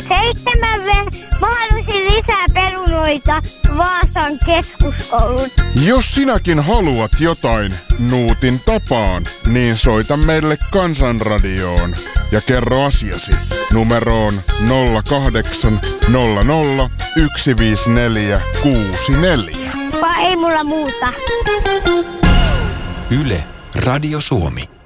7 mä haluaisin lisää perunoita Vaasan keskuskouluun. Jos sinäkin haluat jotain Nuutin tapaan, niin soita meille Kansanradioon ja kerro asiasi numeroon 0800 154 64. Vai ei mulla muuta. Yle, Radio Suomi.